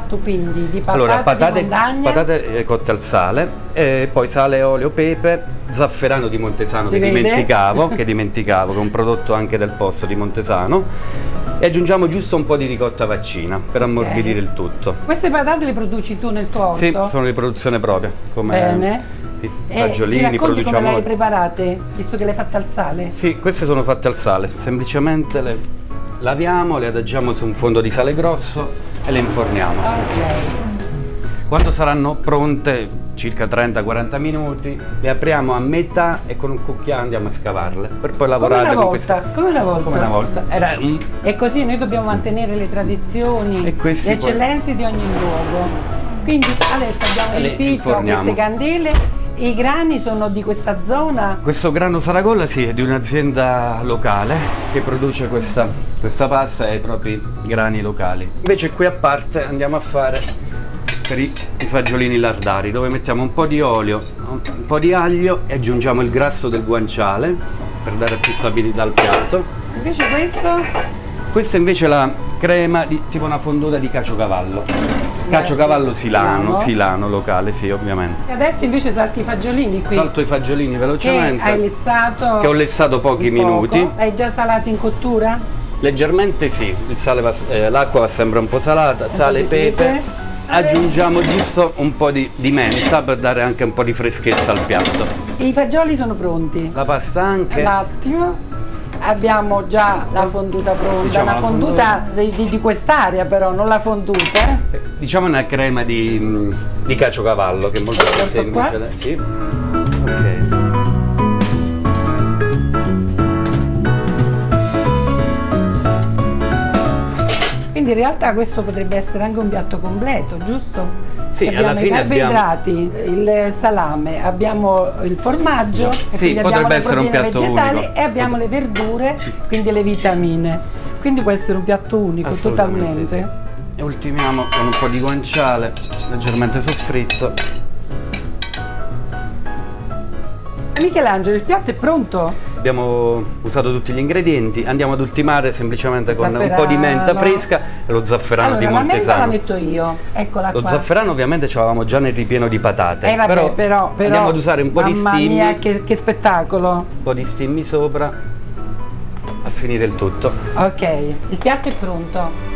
fatto quindi di patate, allora, di montagne. patate cotte al sale, e poi sale, olio, pepe, zafferano di Montesano che dimenticavo, che è un prodotto anche del posto di Montesano, e aggiungiamo giusto un po' di ricotta vaccina per ammorbidire il tutto. Queste patate le produci tu nel tuo orto? Sì, sono di produzione propria, come bene. I fagiolini produciamo. Come le hai preparate, visto che le hai fatte al sale? Sì, queste sono fatte al sale, semplicemente le laviamo, le adagiamo su un fondo di sale grosso e le inforniamo. Ok. Quando saranno pronte, circa 30-40 minuti, le apriamo a metà e con un cucchiaio andiamo a scavarle per poi lavorare come una volta. Come una volta. E così noi dobbiamo mantenere le tradizioni, le eccellenze di ogni luogo. Quindi adesso abbiamo riempito queste candele. I grani sono di questa zona? Questo grano Saragolla sì, è di un'azienda locale che produce questa pasta e i propri grani locali. Invece qui a parte andiamo a fare per i fagiolini lardari, dove mettiamo un po' di olio, un po' di aglio e aggiungiamo il grasso del guanciale per dare più stabilità al piatto. Invece questo? Questa invece è la crema di tipo una fonduta di caciocavallo. Caciocavallo silano locale, sì, ovviamente. E adesso invece salti i fagiolini qui. Salto i fagiolini velocemente. Che hai lessato? Che ho lessato pochi minuti. Hai già salato in cottura? Leggermente sì, l'acqua va sempre un po' salata, sale e pepe. Aggiungiamo giusto un po' di menta per dare anche un po' di freschezza al piatto. I fagioli sono pronti. La pasta anche. Un attimo. Abbiamo già la fonduta pronta, diciamo una fonduta di quest'area però, non la fonduta. Diciamo una crema di caciocavallo che è molto semplice. Sì. Ok. Quindi in realtà questo potrebbe essere anche un piatto completo, giusto? Sì, abbiamo alla fine i carboidrati, il salame, abbiamo il formaggio, sì, potrebbe essere un piatto unico. E abbiamo le verdure, quindi le vitamine. Quindi può essere un piatto unico totalmente. Sì. E ultimiamo con un po' di guanciale leggermente soffritto. Michelangelo, il piatto è pronto? Abbiamo usato tutti gli ingredienti, andiamo ad ultimare semplicemente con un po' di menta fresca e lo zafferano di Montesano. La metto io, eccola qua. Lo zafferano ovviamente ce l'avevamo già nel ripieno di patate, vabbè, però andiamo ad usare un po' di stimmi. Mamma mia, che spettacolo! Un po' di stimmi sopra a finire il tutto. Ok, il piatto è pronto.